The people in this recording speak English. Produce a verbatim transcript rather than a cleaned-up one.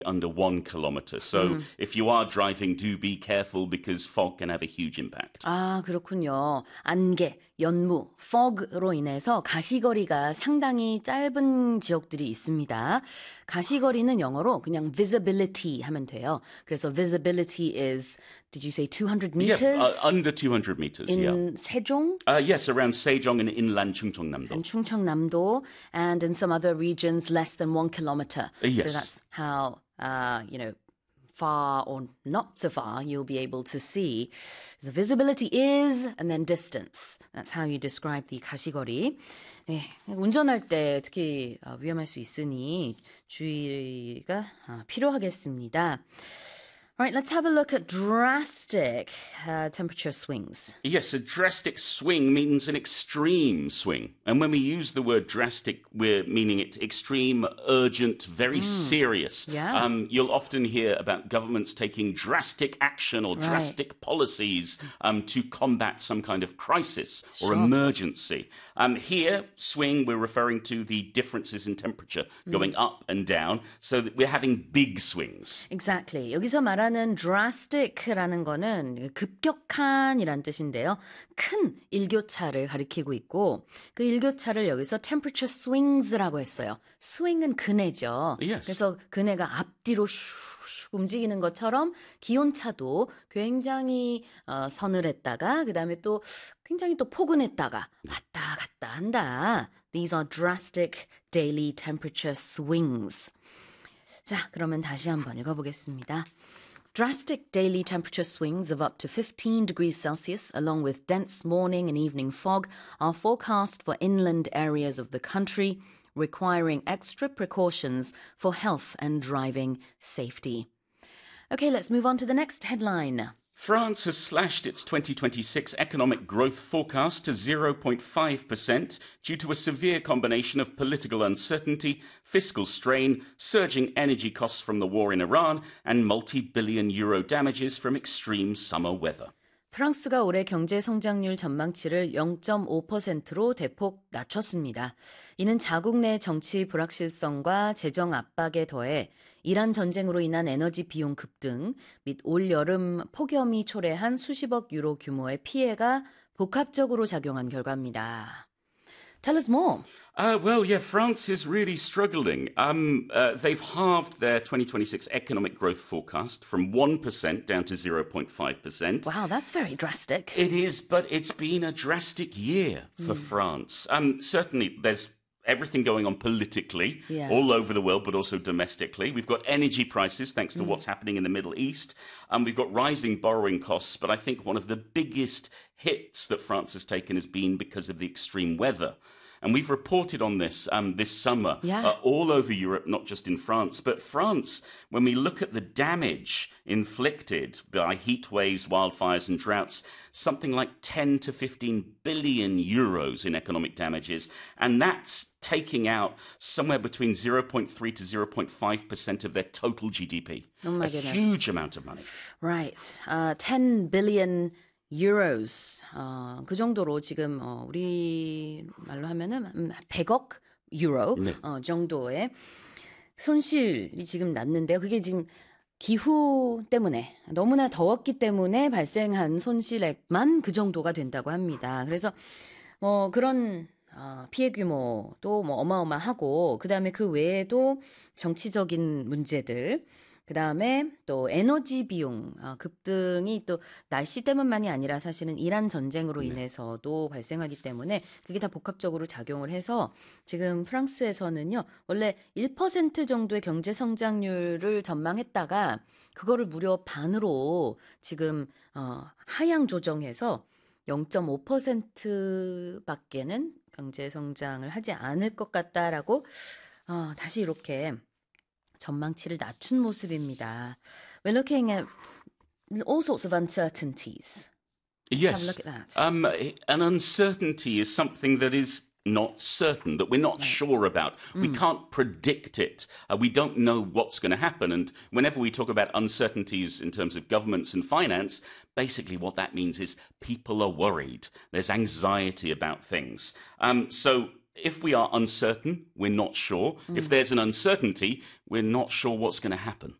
under one kilometer. So 음. if you are driving, do be careful because fog can have a huge impact. 아, 그렇군요. 안개, 연무, fog로 인해서 가시거리가 상당히 짧은 지역들이 있습니다. 가시거리는 영어로 그냥 visibility 하면 돼요. 그래서 visibility is, did you say two hundred meters? Yeah, uh, under two hundred meters, in yeah. 세종? Uh, yes, around Sejong and inland Chungcheongnam-do. And 충청남도, and in some other regions less than one kilometer. Uh, yes. So that's how, uh, you know, far or not so far you'll be able to see. The visibility is, and then distance. That's how you describe the 가시거리. 네, 운전할 때 특히 위험할 수 있으니 주의가 필요하겠습니다. All right, let's have a look at drastic uh, temperature swings. Yes, a drastic swing means an extreme swing. And when we use the word drastic, we're meaning it extreme, urgent, very mm. serious. Yeah. Um, you'll often hear about governments taking drastic action or drastic right. policies um, to combat some kind of crisis or sure. emergency. Um, here, swing, we're referring to the differences in temperature going mm. up and down, so that we're having big swings. Exactly. 여기서 말하는 drastic라는 거는 급격한이란 뜻인데요. 큰 일교차를 가리키고 있고 그 일교차를 여기서 temperature swings라고 했어요. swing은 그네죠. Yes. 그래서 그네가 앞뒤로 슉슉 움직이는 것처럼 기온차도 굉장히 어, 서늘했다가 그 다음에 또 굉장히 또 포근했다가 왔다 갔다 한다. These are drastic daily temperature swings. 자, 그러면 다시 한번 읽어보겠습니다. Drastic daily temperature swings of up to fifteen degrees Celsius, along with dense morning and evening fog, are forecast for inland areas of the country, requiring extra precautions for health and driving safety. Okay, let's move on to the next headline. France has slashed its twenty twenty-six economic growth forecast to zero point five percent due to a severe combination of political uncertainty, fiscal strain, surging energy costs from the war in Iran, and multi-billion euro damages from extreme summer weather. 프랑스가 올해 경제 성장률 전망치를 영 점 오 퍼센트로 대폭 낮췄습니다. 이는 자국 내 정치 불확실성과 재정 압박에 더해 이란 전쟁으로 인한 에너지 비용 급등 및 올 여름 폭염이 초래한 수십억 유로 규모의 피해가 복합적으로 작용한 결과입니다. Tell us more. Uh, well, yeah, France is really struggling. Um, uh, they've halved their twenty twenty-six economic growth forecast from one percent down to zero point five percent. Wow, that's very drastic. It is, but it's been a drastic year for mm. France. Um, certainly, there's everything going on politically yeah. all over the world, but also domestically. We've got energy prices, thanks to mm. what's happening in the Middle East. And we've got rising borrowing costs. But I think one of the biggest hits that France has taken has been because of the extreme weather. And we've reported on this um, this summer yeah. uh, all over Europe, not just in France. But France, when we look at the damage inflicted by heat waves, wildfires and droughts, something like ten to fifteen billion euros in economic damages. And that's taking out somewhere between zero point three to zero point five percent of their total G D P. Oh my a goodness. huge amount of money. Right. Uh, ten billion euros. 어, 그 정도로 지금 어, 우리 말로 하면은 백억 유로 네. 어, 정도의 손실이 지금 났는데요. 그게 지금 기후 때문에 너무나 더웠기 때문에 발생한 손실액만 그 정도가 된다고 합니다. 그래서 뭐 그런 어, 피해 규모도 뭐 어마어마하고 그다음에 그 외에도 정치적인 문제들 그 다음에 또 에너지 비용 어, 급등이 또 날씨 때문만이 아니라 사실은 이란 전쟁으로 인해서도 네. 발생하기 때문에 그게 다 복합적으로 작용을 해서 지금 프랑스에서는요 원래 일 퍼센트 정도의 경제 성장률을 전망했다가 그거를 무려 반으로 지금 어, 하향 조정해서 영 점 오 퍼센트밖에는 경제 성장을 하지 않을 것 같다라고 어, 다시 이렇게 전망치를 낮춘 모습입니다. We're looking at all sorts of uncertainties. Let's yes. have a look at that. Um, an uncertainty is something that is not certain, that we're not right. sure about. Mm. We can't predict it. Uh, we don't know what's going to happen. And whenever we talk about uncertainties in terms of governments and finance, basically what that means is people are worried. There's anxiety about things. Um, so if we are uncertain, we're not sure. If there's an uncertainty, we're not sure what's going to happen.